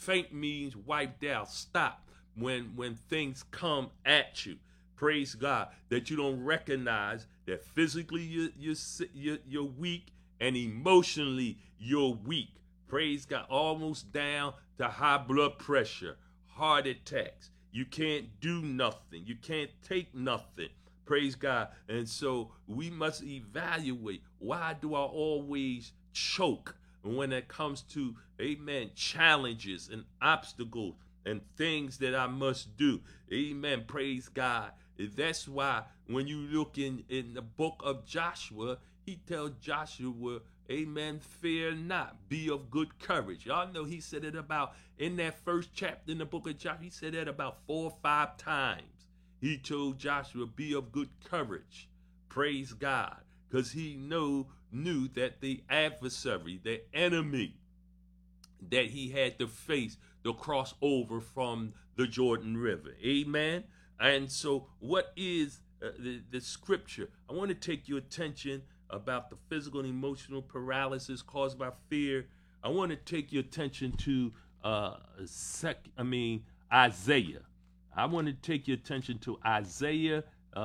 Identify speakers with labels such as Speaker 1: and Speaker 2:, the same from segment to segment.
Speaker 1: faint means wiped out, stop. When things come at you, praise God, that you don't recognize that physically you're weak and emotionally you're weak. Praise God, almost down to high blood pressure, heart attacks. You can't do nothing. You can't take nothing. Praise God. And so we must evaluate, why do I always choke when it comes to, amen, challenges and obstacles and things that I must do? Amen. Praise God. That's why when you look in the book of Joshua, he tells Joshua, amen, fear not, be of good courage. Y'all know he said it about, in that first chapter in the book of Joshua, he said that about 4 or 5 times. He told Joshua, be of good courage. Praise God. Because he knew that the adversary, the enemy that he had to face, to cross over from the Jordan River. Amen. And so what is the scripture? I want to take your attention about the physical and emotional paralysis caused by fear. I want to take your attention to Isaiah. I want to take your attention to Isaiah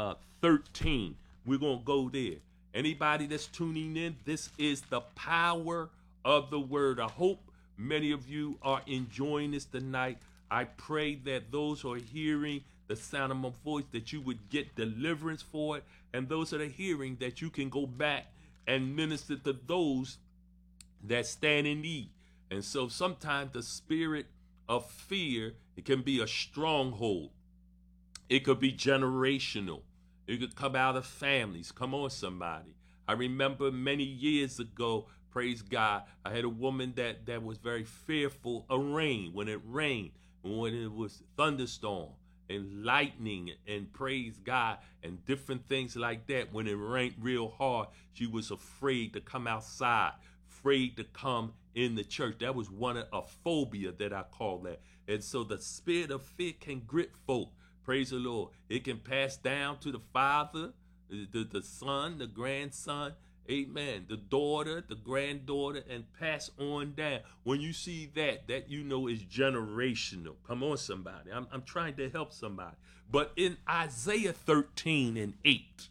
Speaker 1: 13. We're going to go there. Anybody that's tuning in, this is the power of the word. I hope many of you are enjoying this tonight. I pray that those who are hearing the sound of my voice, that you would get deliverance for it, and those that are hearing, that you can go back and minister to those that stand in need. And so sometimes the spirit of fear, it can be a stronghold. It could be generational. It could come out of families. Come on, somebody. I remember many years ago, praise God, I had a woman that was very fearful of rain. When it rained, when it was thunderstorm and lightning, and praise God, and different things like that. When it rained real hard, she was afraid to come outside, afraid to come in the church. That was a phobia that I call that. And so the spirit of fear can grip folk. Praise the Lord. It can pass down to the father, the son, the grandson, amen, the daughter, the granddaughter, and pass on down. When you see that you know is generational. Come on, somebody. I'm trying to help somebody. But in Isaiah 13 and 8,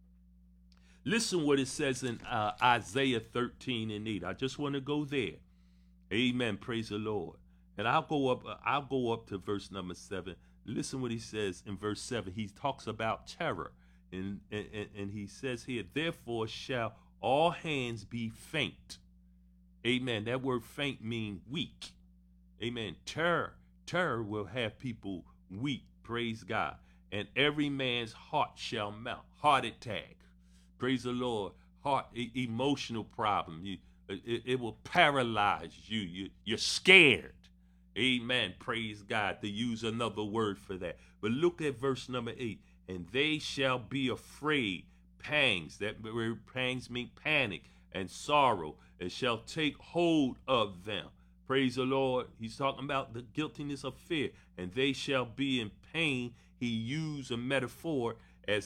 Speaker 1: listen what it says in Isaiah 13 and 8. I just want to go there. Amen. Praise the Lord. And I'll go up to verse number 7. Listen what he says in verse 7. He talks about terror. And he says here, therefore shall all hands be faint. Amen. That word faint means weak. Amen. Terror will have people weak. Praise God. And every man's heart shall melt. Heart attack. Praise the Lord. Heart emotional problem. It will paralyze you. You're scared. Amen. Praise God. To use another word for that. But look at verse number 8. And they shall be afraid. Pangs. That word pangs mean panic and sorrow. And shall take hold of them. Praise the Lord. He's talking about the guiltiness of fear. And they shall be in pain. He used a metaphor as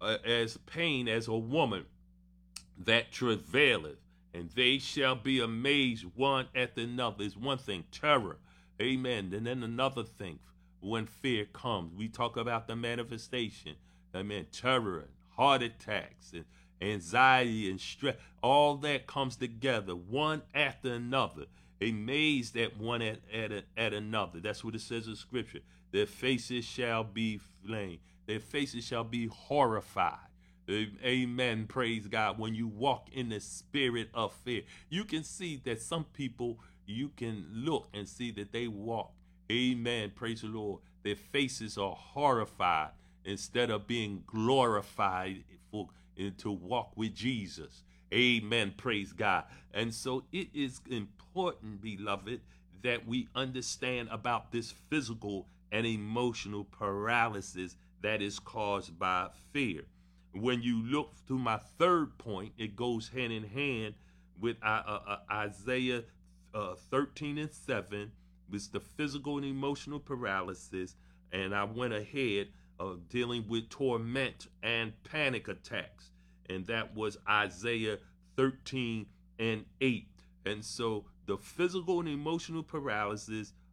Speaker 1: pain as a woman that travaileth. And they shall be amazed one at another. Is one thing, terror. Amen. And then another thing, when fear comes, we talk about the manifestation. Amen. Terror and heart attacks and anxiety and stress. All that comes together, one after another. Amazed at one at another. That's what it says in Scripture. Their faces shall be flame. Their faces shall be horrified. Amen. Praise God. When you walk in the spirit of fear, you can see that some people, you can look and see that they walk. Amen. Praise the Lord. Their faces are horrified instead of being glorified to walk with Jesus. Amen. Praise God. And so it is important, beloved, that we understand about this physical and emotional paralysis that is caused by fear. When you look to my third point, it goes hand in hand with Isaiah 13 and 7, with the physical and emotional paralysis. And I went ahead of dealing with torment and panic attacks. And that was Isaiah 13 and 8. And so the physical and emotional paralysis